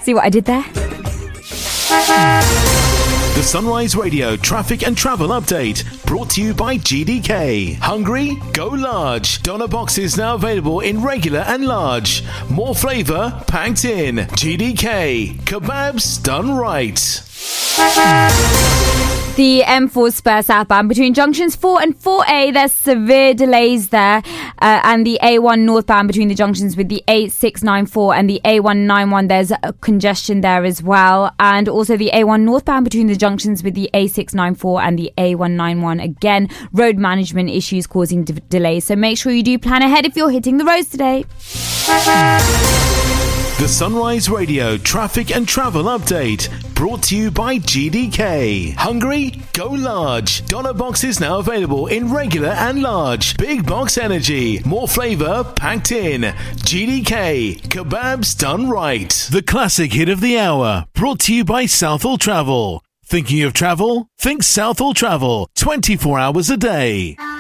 See what I did there? The Sunrise Radio traffic and travel update brought to you by GDK. Hungry? Go large. Doner boxes now available in regular and large. More flavour packed in. GDK. Kebabs done right. The M4 Spur southbound between junctions 4 and 4A, there's severe delays there. And the A1 northbound between the junctions with the A694 and the A191, there's a congestion there as well. And also the A1 northbound between the junctions with the A694 and the A191. Again, road management issues causing delays. So make sure you do plan ahead if you're hitting the roads today. The Sunrise Radio traffic and travel update brought to you by GDK. Hungry? Go large. Doner boxes now available in regular and large. Big box energy. More flavour packed in. GDK. Kebabs done right. The classic hit of the hour brought to you by Southall Travel. Thinking of travel? Think Southall Travel. 24 hours a day.